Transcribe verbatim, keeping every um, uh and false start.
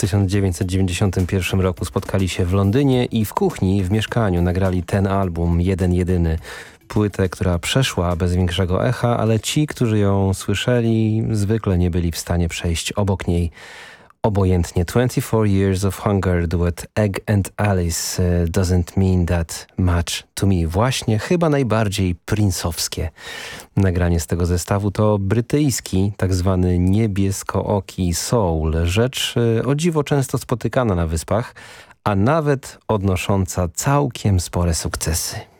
tysiąc dziewięćset dziewięćdziesiątym pierwszym roku spotkali się w Londynie i w kuchni, w mieszkaniu nagrali ten album, jeden jedyny. Płytę, która przeszła bez większego echa, ale ci, którzy ją słyszeli, zwykle nie byli w stanie przejść obok niej obojętnie. twenty-four Years of Hunger, duet Egg and Alice, uh, Doesn't Mean That Much to Me. Właśnie chyba najbardziej prince'owskie nagranie z tego zestawu to brytyjski, tak zwany niebieskooki soul. Rzecz uh, o dziwo często spotykana na Wyspach, a nawet odnosząca całkiem spore sukcesy.